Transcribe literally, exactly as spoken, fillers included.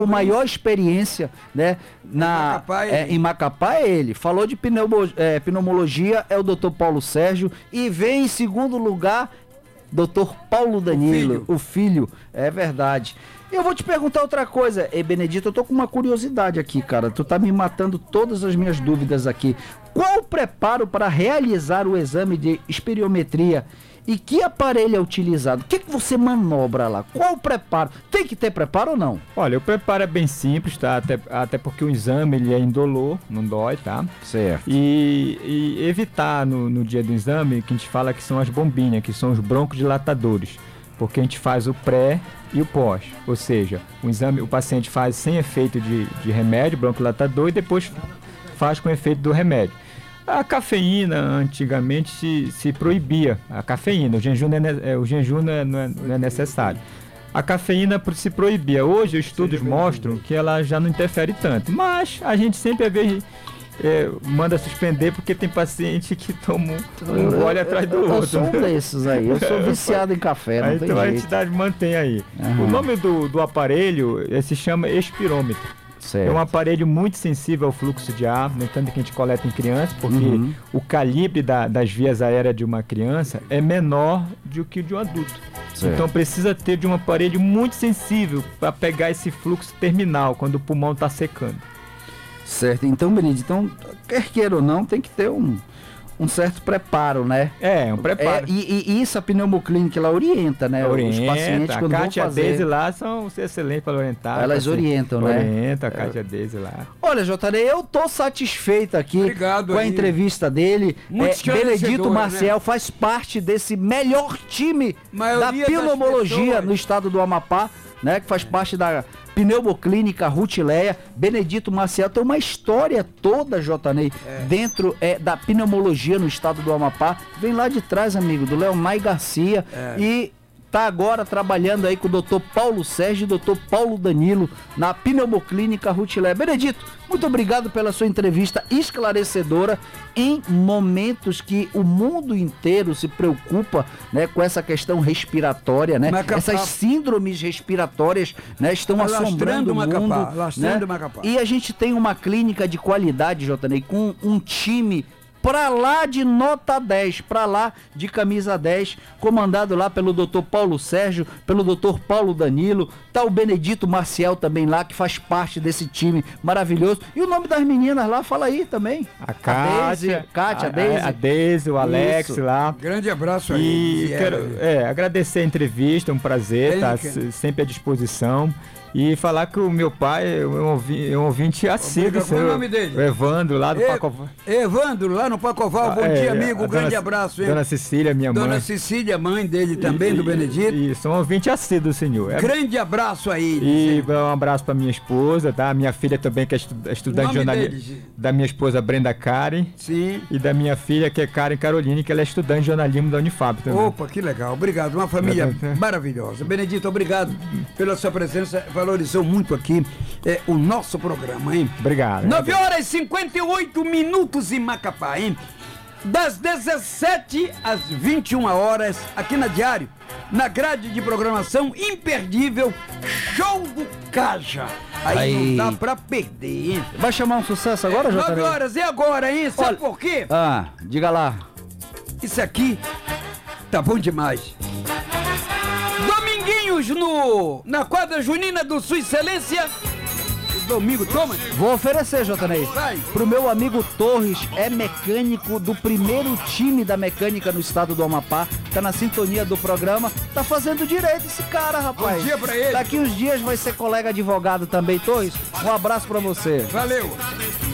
com maior experiência, né, na, Macapá, é, em Macapá é ele. Falou de pneumo, é, pneumologia, é o doutor Paulo Sérgio. E vem em segundo lugar, doutor Paulo Danilo, o filho. o filho. É verdade. Eu vou te perguntar outra coisa, Ei, Benedito, eu tô com uma curiosidade aqui, cara. Tu tá me matando todas as minhas dúvidas aqui. Qual o preparo para realizar o exame de espirometria? E que aparelho é utilizado? O que, que você manobra lá? Qual o preparo? Tem que ter preparo ou não? Olha, o preparo é bem simples, tá? Até, até porque o exame ele é indolor, não dói, tá? Certo. E, e evitar no, no dia do exame, que a gente fala que são as bombinhas, que são os broncodilatadores. Porque a gente faz o pré e o pós. Ou seja, o exame o paciente faz sem efeito de, de remédio, broncodilatador, e depois faz com efeito do remédio. A cafeína, antigamente, se, se proibia. A cafeína, o jejum, não é, o jejum não, é, não, é, não é necessário. A cafeína se proibia. Hoje, os estudos mostram que ela já não interfere tanto. Mas a gente sempre, às vezes, é, manda suspender porque tem paciente que toma um, um gole atrás do eu, eu, outro. Eu sou um desses aí. Eu sou viciado em café, não aí, tem então jeito. a entidade mantém aí. Uhum. O nome do, do aparelho é, se chama espirômetro. Certo. É um aparelho muito sensível ao fluxo de ar, no entanto que a gente coleta em criança, porque uhum. o calibre da, das vias aéreas de uma criança é menor do que o de um adulto. Certo. Então precisa ter de um aparelho muito sensível para pegar esse fluxo terminal, quando o pulmão está secando. Certo, então, Benedito, então, quer queira ou não, tem que ter um, um certo preparo, né? É, um preparo. É, e, e isso a pneumoclínica, ela orienta, né? Orienta, os pacientes quando a vão Kátia fazer... e a Deise lá são excelentes para orientar. Elas orientam, né? Orienta, a Kátia e a Deise lá. Olha, J D, eu tô satisfeito aqui Obrigado com a aí. entrevista dele. Muito É, Benedito né? Maciel faz parte desse melhor time Maioria da pneumologia pessoas... no estado do Amapá, né? Que faz parte da Pneumoclínica Rutileia. Benedito Maciel tem uma história toda, J Ney, é. dentro é, da pneumologia no estado do Amapá. Vem lá de trás, amigo, do Leomai Garcia. É. E tá agora trabalhando aí com o doutor Paulo Sérgio e o doutor Paulo Danilo na Pneumoclínica Rutileia. Benedito, muito obrigado pela sua entrevista esclarecedora em momentos que o mundo inteiro se preocupa, né, com essa questão respiratória, né? Macapá. Essas síndromes respiratórias, né, estão Tá assombrando o mundo. Macapá, lastrando né? Macapá. E a gente tem uma clínica de qualidade, J Ney, com um time pra lá de nota dez, pra lá de camisa dez, comandado lá pelo doutor Paulo Sérgio, pelo doutor Paulo Danilo, tá o Benedito Maciel também lá, que faz parte desse time maravilhoso. E o nome das meninas lá, fala aí também. A Kátia, Kátia, a a Deise. A Deise, o Alex Isso. lá. Grande abraço aí. E quero é, agradecer a entrevista, é um prazer, tá sempre à disposição. E falar que o meu pai é um ouvinte, é um ouvinte assíduo. Qual é o nome dele? O Evandro, lá do e, Pacoval. Evandro, lá no Pacoval. Bom é, dia, amigo. Um grande dona, abraço, hein? Dona Cecília, minha dona mãe. Dona Cecília, mãe dele também, e, do Benedito. Isso, um ouvinte assíduo, senhor. É, grande abraço aí. E um abraço pra minha esposa, tá? Minha filha também, que é estu, estudante de jornalismo. Da minha esposa, Brenda Karen. Sim. E da minha filha, que é Karen Caroline, que ela é estudante de jornalismo da Unifab também. Opa, que legal. Obrigado. Uma família é, maravilhosa. Benedito, obrigado pela sua presença. Valorizou muito aqui é, o nosso programa, hein? Obrigado. nove horas e cinquenta e oito minutos em Macapá, hein? Das dezessete às vinte e uma horas, aqui na Diário, na grade de programação imperdível, Show do Caja. Aí, Aí. não dá pra perder, hein? Vai chamar um sucesso agora, é, J? nove horas, e agora, hein? Sabe Olha, por quê? Ah, diga lá. Isso aqui tá bom demais. Dominguinhos no, na quadra junina do Sua Excelência. Domingo, toma. Vou oferecer, J Ney. Vai. Pro meu amigo Torres, é mecânico do primeiro time da mecânica no estado do Amapá. Tá na sintonia do programa. Tá fazendo direito esse cara, rapaz. Bom dia pra ele. Daqui uns dias vai ser colega advogado também, Torres. Um abraço pra você. Valeu.